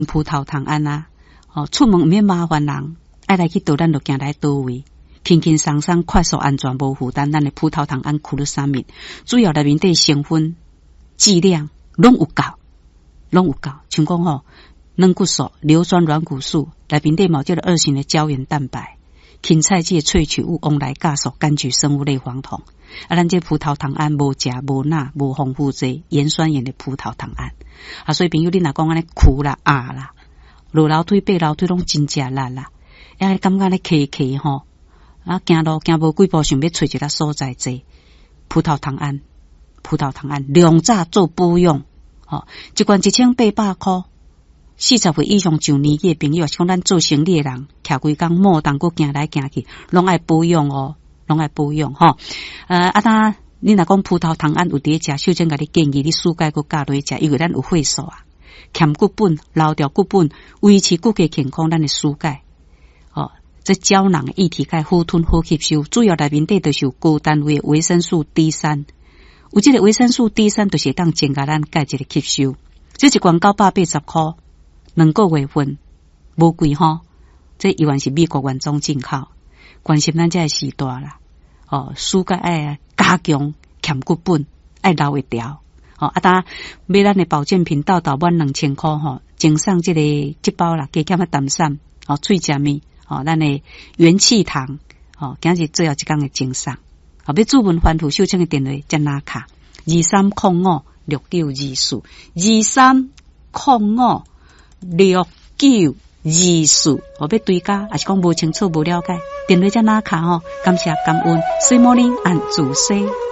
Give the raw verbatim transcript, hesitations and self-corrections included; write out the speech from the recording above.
葡萄糖胺啊，哦，出门唔免麻烦人，爱来去倒咱就行来倒位，轻轻松松、快速、安全、无负担。咱的葡萄糖胺库鲁沙米，主要内面的成分、剂量拢有够，拢有够。像讲吼，软骨素、硫酸软骨素，内面的某这个二型的胶原蛋白。芹菜剂萃取物往来酵素、柑橘生物类黄酮，啊，咱这葡萄糖胺无食无钠无丰富这盐酸盐的葡萄糖胺，啊，所以朋友你若讲安尼苦啦、啊啦，落楼梯、爬楼梯拢真食力啦，啊，感觉咧咳咳吼，啊，行路行无几步，想要找一个所在坐，葡萄糖胺，葡萄糖胺两早做补用，吼，一罐一千八百块。四十岁以上上年纪的朋友，是讲咱做生意的人，徛规工莫当佫行来行去，拢爱保养哦，拢爱保养吼。呃，啊，当你若讲葡萄糖胺有伫食，首先甲你建议你蔬果佫加落去食，因为咱有血素啊，欠骨本、留掉骨本，维持骨骼健康，咱的蔬果哦，这胶囊的液体钙好吞好吸收，主要内面底就是有高单位的维生素 D 三，有这个维生素 D 三就是当增加咱钙质的吸收，这一罐九百八十块。两个月份无贵吼，这依然是美国原装进口，关心咱这时代啦。哦，蔬果爱加强欠骨本，爱留会调。哦，啊，当买咱的保健品到到满两千块吼，赠送这个这包啦，加减啊淡散，哦，脆食面，哦，咱的元气糖，哦，今日最后一天的赠送。哦，要注文欢图秀清的电话加拿卡二三零五六九二四二三零五。六九二四，我要对家，还是讲无清楚、无了解，电话才拿卡吼，感谢感恩，水morning按自西。